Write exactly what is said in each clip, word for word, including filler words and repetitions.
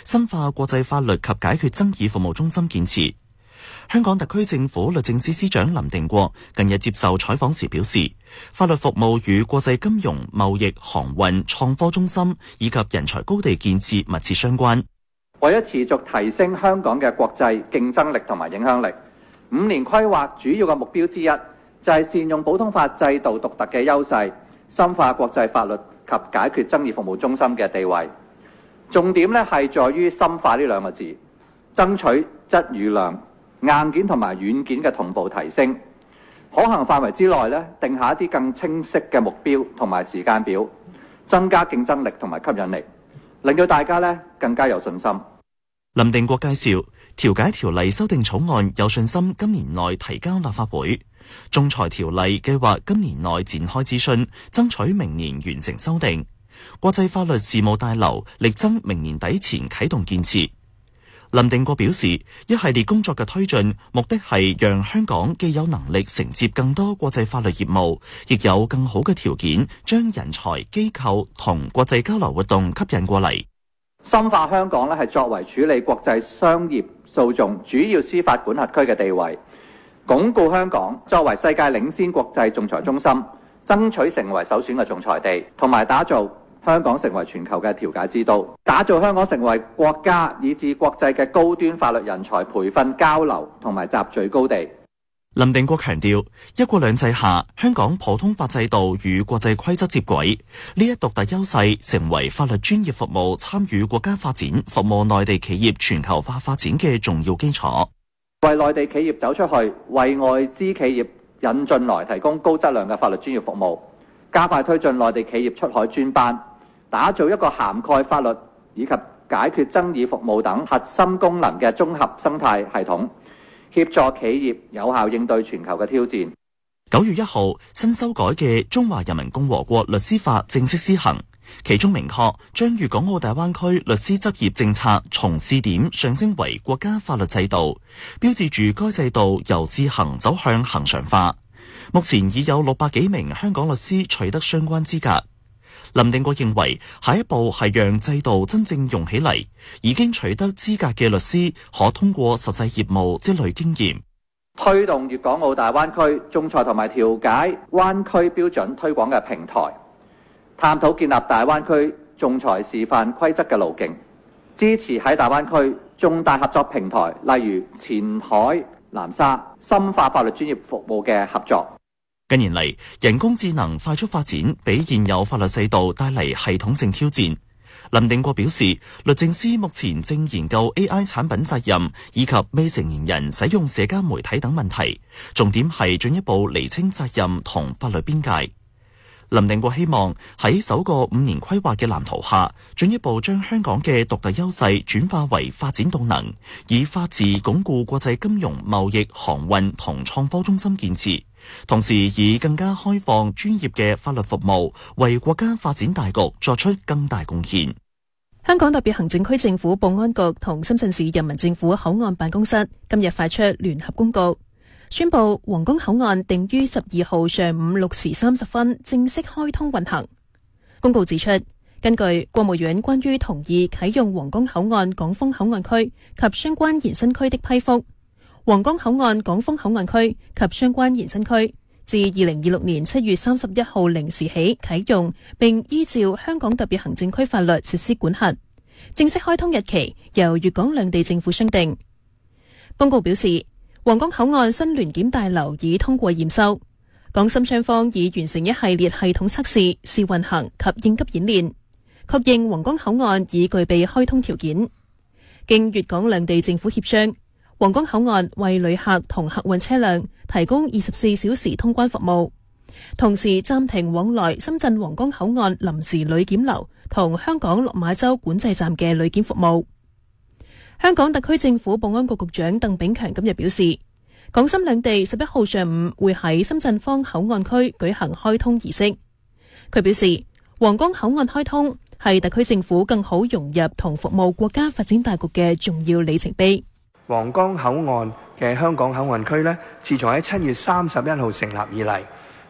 深化國際法律及解決爭議服務中心建設。香港特區政府律政司司長林定國近日接受採訪時表示，法律服務與國際金融、貿易、航運、創科中心以及人才高地建設密切相關。 為咗持續提升香港嘅國際競爭力同埋影響力，五年規劃主要嘅目標之一就係善用普通法制度獨特嘅優勢，深化國際法律及解決爭議服務中心嘅地位。重點咧係在於深化呢兩個字，爭取質與量、硬件同埋軟件嘅同步提升，可行範圍之內咧定下一啲更清晰嘅目標同埋時間表，增加競爭力同埋吸引力，令到大家咧更加有信心。 林定國介紹，調解條例修訂草案有信心今年內提交立法會。仲裁條例計劃今年內展開諮詢，爭取明年完成修訂。國際法律事務大樓力爭明年底前啟動建設。林定國表示，一系列工作嘅推進，目的係讓香港既有能力承接更多國際法律業務，亦有更好嘅條件將人才、機構同國際交流活動吸引過嚟。 深化香港咧係作為處理國際商業訴訟主要司法管轄區嘅地位，鞏固香港作為世界領先國際仲裁中心，爭取成為首選嘅仲裁地，同埋打造香港成為全球嘅調解之都，打造香港成為國家以至國際嘅高端法律人才培訓交流同埋集聚高地。 林定國強調，一國兩制下，香港普通法制度與國際規則接軌，呢一獨特優勢成為法律專業服務參與國家發展、服務內地企業全球化發展嘅重要基礎。 為內地企業走出去，為外資企業引進來提供高質量嘅法律專業服務，加快推進內地企業出海專班，打造一個涵蓋法律以及解決爭議服務等核心功能嘅綜合生態系統，協助企業有效應對全球嘅挑戰。 九月一號，新修改嘅《中華人民共和國律師法》正式施行，其中明確將粵港澳大灣區律師執業政策從試點上升為國家法律制度，標誌住該制度由試行走向恆常化。目前已有六百幾名香港律師取得相關資格。林定國認為，下一步係讓制度真正用起嚟，已經取得資格嘅律師可通過實際業務積累經驗， 推動粵港澳大灣區仲裁同埋調解灣區標準推廣嘅平台，探討建立大灣區仲裁示範規則嘅路徑，支持喺大灣區重大合作平台，例如前海、南沙，深化法律專業服務嘅合作。 近年嚟，人工智能快速發展，俾現有法律制度帶嚟系統性挑戰。林定國表示，律政司目前正研究 A I 產品責任以及未成年人使用社交媒體等問題，重點係進一步釐清責任同法律邊界。林定國希望喺首個五年規劃嘅藍圖下，進一步將香港嘅獨特優勢轉化為發展動能，以法治鞏固國際金融、貿易、航運同創科中心建設，同時以更加開放專業嘅法律服務，為國家發展大局作出更大貢獻。 香港特別行政區政府保安局同深圳市人民政府口岸辦公室今日發出聯合公告，宣布皇崗口岸定於十二號上午六時三十分正式開通運行。公告指出，根據國務院關於同意啟用皇崗口岸港豐口岸區及相關延伸區的批覆，皇崗口岸港豐口岸區及相關延伸區自二零二六年七月三十一號零時起啟用，並依照香港特別行政區法律實施管轄。正式開通日期由粵港兩地政府商定。公告表示，皇崗口岸新聯檢大樓已通過驗收，港深雙方已完成一系列系統測試、試運行及應急演練，確認皇崗口岸已具備開通條件。經粵港兩地政府協商，皇崗口岸為旅客同客運車輛提供二十四小時通關服務，同時暫停往來深圳皇崗口岸臨時旅檢樓同香港落馬洲管制站嘅旅檢服務。香港特區政府保安局局長鄧炳強今日表示，港深兩地十一號上午會喺深圳方口岸區舉行開通儀式。佢表示，皇崗口岸開通係特區政府更好融入同服務國家發展大局嘅重要里程碑。 皇崗口岸嘅香港口岸區呢，自從喺七月三十一號成立以嚟，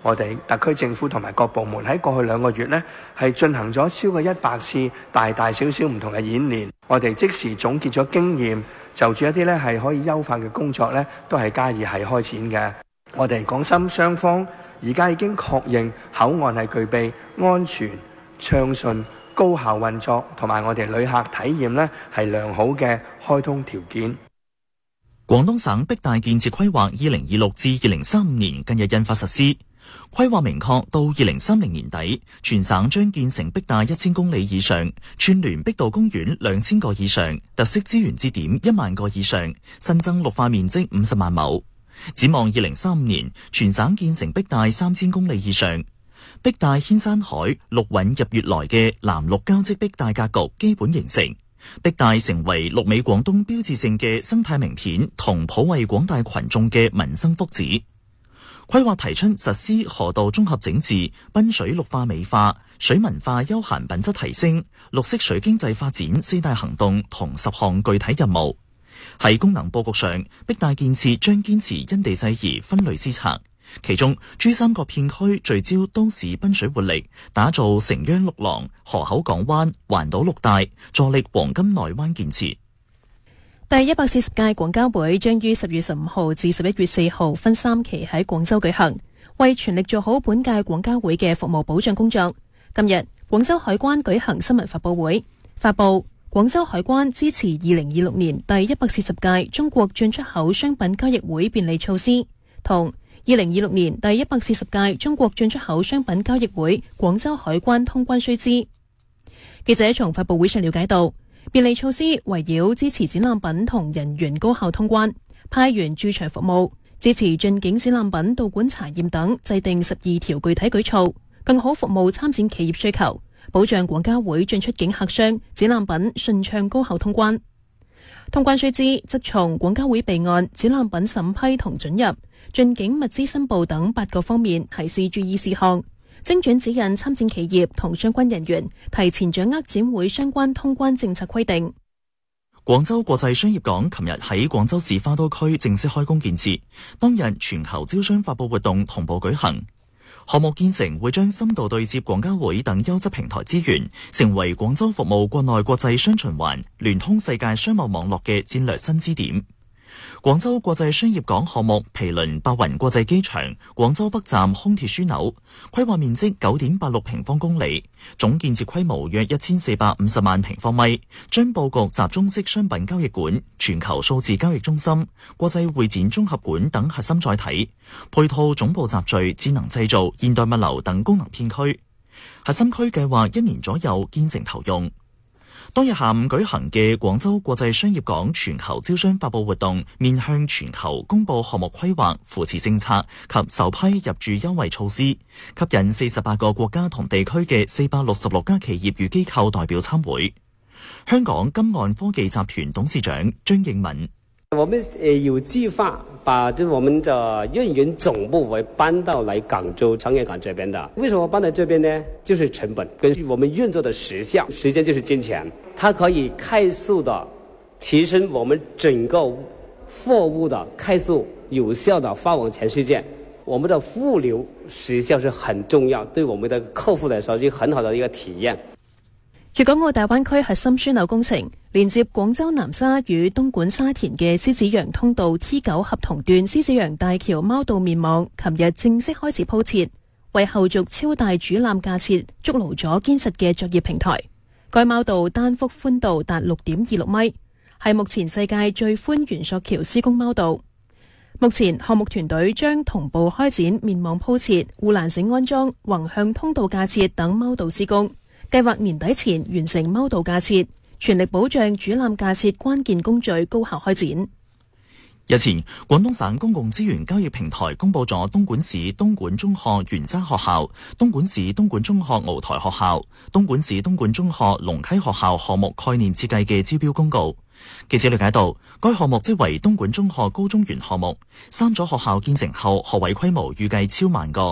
我哋特區政府同埋各部門喺過去兩個月呢，係進行咗超過一百次大大小小唔同嘅演練，我哋即時總結咗經驗，就住一啲呢係可以優化嘅工作呢，都係加以係開展嘅。我哋港深雙方而家已經確認口岸係具備安全、暢順、高效運作，同埋我哋旅客體驗呢係良好嘅開通條件。 廣東省碧大建設規劃二零二六至二零三五年近日印發實施，規劃明確到二零三零年底，全省將建成碧大一千公里以上，串聯碧道公園兩千個以上，特色資源節點一萬個以上，新增綠化面積五十萬畝。展望二零三五年，全省建成碧大三千公里以上。碧大牽山海、綠韻入粵來嘅藍綠交織碧大格局基本形成，碧大成為綠美廣東標誌性嘅生態名片，同普惠廣大群眾嘅民生福祉。規劃提出實施河道綜合整治、濱水綠化美化、水文化休閒品質提升、綠色水經濟發展四大行動同十項具體任務。喺功能佈局上，碧大建設將堅持因地制宜分類施策。其中，珠三角片區聚焦都市濱水活力，打造城央綠廊、河口港灣、環島綠帶，助力黃金內灣建設。 第一百四十屆廣交會將於十月十五號至十一月四號分三期喺廣州舉行，為全力做好本屆廣交會嘅服務保障工作。今日，廣州海關舉行新聞發佈會，發佈廣州海關支持二零二六年第一百四十屆中國進出口商品交易會便利措施，同二零二六年第一百四十屆中國進出口商品交易會廣州海關通關須知。記者從發佈會上了解到，便利措施圍繞支持展覽品同人員高效通關、派員駐場服務、支持進境展覽品到館查驗等，制定十二條具體舉措，更好服務參展企業需求，保障廣交會進出境客商展覽品順暢高效通關。通關須知則從廣交會備案、展覽品審批同准入、進境物資申報等八個方面提示注意事項，精準指引參展企業同相關人員提前掌握展會相關通關政策規定。 廣州國際商業港琴日喺廣州市花都區正式開工建設，當日全球招商發佈活動同步舉行。項目建成會將深度對接廣交會等優質平台資源，成為廣州服務國內國際雙循環、聯通世界商貿網絡嘅戰略新支點。廣州國際商業港項目毗鄰白雲國際機場、廣州北站空鐵樞紐，規劃面積九點八六平方公里，總建設規模約一千四百五十萬平方米，將佈局集中式商品交易館、全球數字交易中心、國際會展綜合館等核心載體，配套總部集聚、智能製造、現代物流等功能片區。核心區計劃一年左右建成投用。當日下午舉行嘅廣州國際商業港全球招商發佈活動，面向全球公佈項目規劃、扶持政策及首批入駐優惠措施，吸引四十八個國家同地區嘅四百六十六家企業與機構代表參會。香港金岸科技集團董事長張應敏： 我們呃有計劃把就我們的運營總部為搬到來廣州長業港這邊的。為什麼搬到這邊呢？就是成本跟我們運作的時效，時間就是金錢，它可以快速的提升我們整個貨物的快速有效的發往全世界。我們的物流時效是很重要，對我們的客戶來說是很好的一個體驗。 粵港澳大灣區核心樞紐工程連接廣州南沙與東莞沙田嘅獅子洋通道 T 九合同段獅子洋大橋貓道面網，琴日正式開始鋪設，為後續超大主纜架設築牢咗堅實嘅作業平台。該貓道單幅寬度達六點二六米，係目前世界最寬懸索橋施工貓道。目前項目團隊將同步開展面網鋪設、護欄繩安裝、橫向通道架設等貓道施工。計劃年底前完成貓道架設，全力保障主纜架設關鍵工序高效開展。 日前，廣東省公共資源交易平台公布咗東莞市東莞中學元山學校、東莞市東莞中學鰲台學校、東莞市東莞中學龍溪學校項目概念設計嘅招標公告。記者了解到，該項目即為東莞中學高中原項目，三所學校建成後學位規模預計超萬個。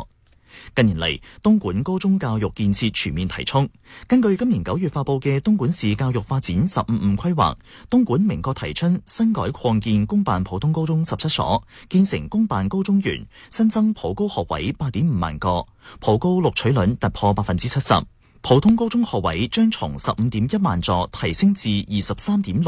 近年嚟，東莞高中教育建設全面提速。根據今年九月發布嘅東莞市教育發展十五五規劃，東莞明確提出新改擴建公辦普通高中十七所，建成公辦高中園，新增普高學位八點五萬個，普高錄取率突破百分之七十，普通高中學位將從十五點一萬座提升至二十三點六